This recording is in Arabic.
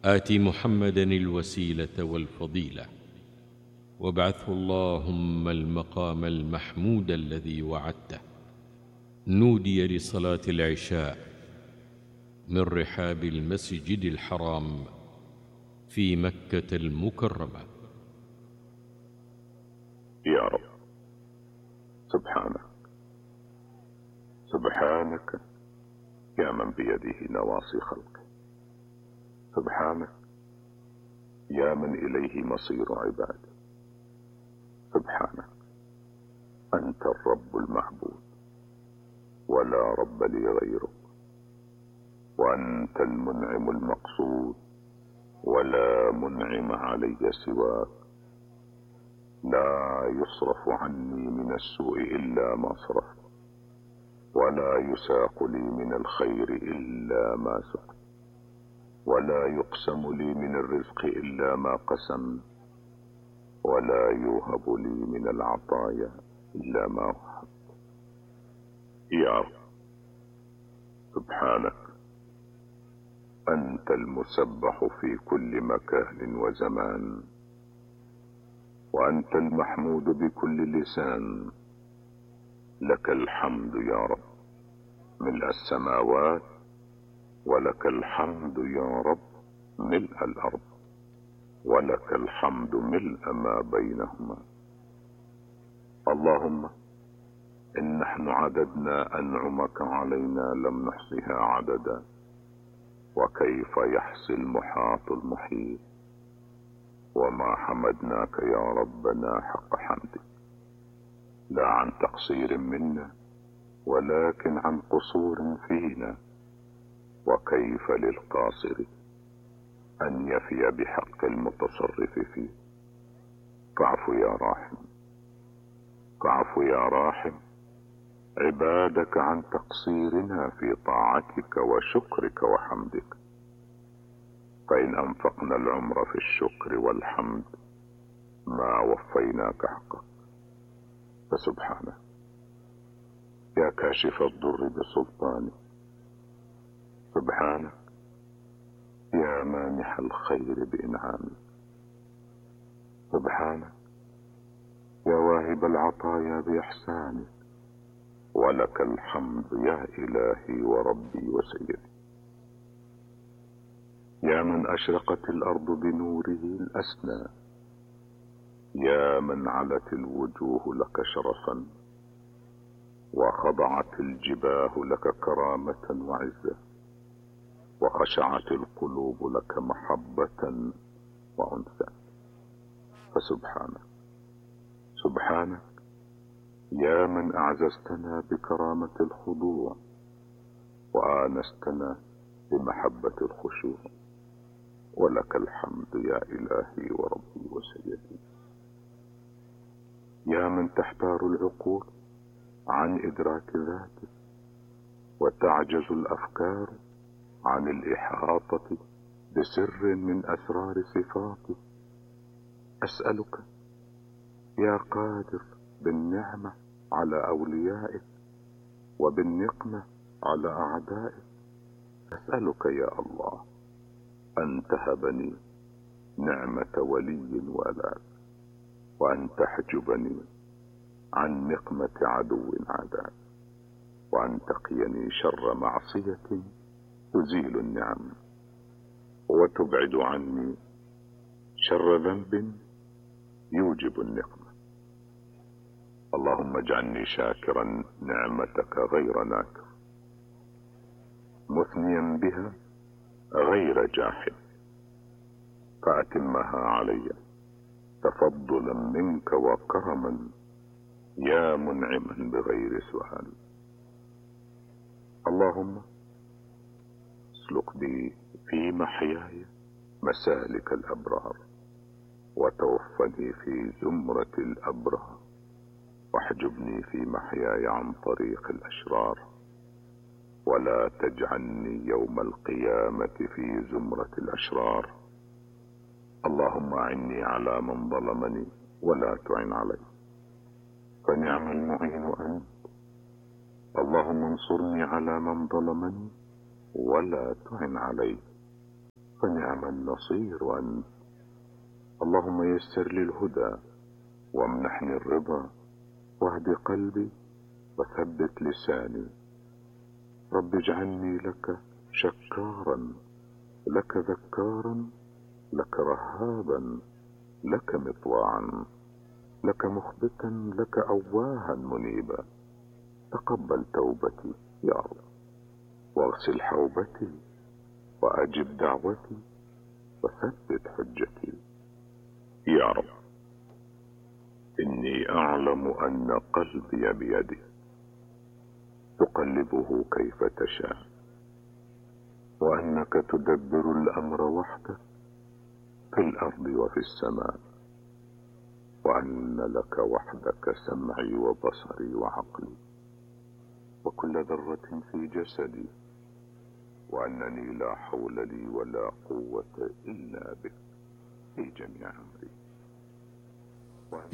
آت محمدا الوسيلة والفضيلة وابعثه اللهم المقام المحمود الذي وعدته. نودي لصلاة العشاء من رحاب المسجد الحرام في مكة المكرمة. يا رب، سبحانك يا من بيده نواصي خلقه، سبحانك يا من إليه مصير عباده، سبحانك أنت الرب المعبود ولا رب لي غيرك، وأنت المنعم المقصود ولا منعم علي سواك. لا يصرف عني من السوء إلا ما صرفت، ولا يساق لي من الخير إلا ما سقت، ولا يقسم لي من الرزق إلا ما قسم، ولا يوهب لي من العطايا إلا ما وهب. يا رب، سبحانك أنت المسبح في كل مكان وزمان، وأنت المحمود بكل لسان. لك الحمد يا رب ملء السماوات، ولك الحمد يا رب ملء الأرض، ولك الحمد ملء ما بينهما. اللهم إن نحن عددنا أنعمك علينا لم نحصها عددا، وكيف يحصي المحاط المحيط. وما حمدناك يا ربنا حق حمدك، لا عن تقصير منا ولكن عن قصور فينا. وكيف للقاصر أن يفي بحق المتصرف فيه. فاعف يا راحم، فاعف يا راحم عبادك عن تقصيرنا في طاعتك وشكرك وحمدك. فإن أنفقنا العمر في الشكر والحمد ما وفيناك حقك. فسبحانه يا كاشف الضر بسلطانك، سبحانك يا مانح الخير بإنعامك، سبحانك يا واهب العطايا بإحسانك. ولك الحمد يا إلهي وربي وسيدي. يا من أشرقت الأرض بنوره الأسنى، يا من علت الوجوه لك شرفا، وخضعت الجباه لك كرامة وعزة، وخشعت القلوب لك محبة وأنثى. فسبحانك، سبحانك يا من أعززتنا بكرامة الخضوع، وآنستنا بمحبة الخشوع. ولك الحمد يا إلهي وربي وسيدي. يا من تحتار العقول عن إدراك ذاتك، وتعجز الأفكار عن الإحاطة بسر من أسرار صفاتك. أسألك يا قادر بالنعمة على أوليائك وبالنقمة على أعدائك، أسألك يا الله أن تهبني نعمة ولي ولاك، وأن تحجبني عن نقمة عدو عداك، وأن تقيني شر معصية تزيل النعم، وتبعد عني شر ذنب يوجب النقمة. اللهم اجعلني شاكرا نعمتك غير ناكر، مثنيا بها غير جاحد، فأتمها علي تفضلا منك وكرما يا منعما بغير سؤال. اللهم اسلك بي في محياي مسالك الأبرار، وتوفني في زمرة الأبرار، واحجبني في محياي عن طريق الأشرار، ولا تجعلني يوم القيامة في زمرة الأشرار. اللهم أعني على من ظلمني ولا تعن عليه، فنعم المعين أنت. اللهم انصرني على من ظلمني ولا تعن عليه، فنعم ونعم النصير أنت. اللهم يسر لي الهدى وامنحني الرضا واهد قلبي وثبت لساني. رب اجعلني لك شكارا، لك ذكارا، لك رهابا، لك مطواعا، لك مخبتا، لك أواها منيبا. تقبل توبتي يا رب، واغسل حوبتي، وأجب دعوتي، وثبت حجتي يا رب. إني أعلم أن قلبي بيدك، تقلبه كيف تشاء، وأنك تدبر الأمر وحدك في الأرض وفي السماء، وأن لك وحدك سمعي وبصري وعقلي وكل ذرة في جسدي، وأنني لا حول لي ولا قوة إلا بك في جميع أمري.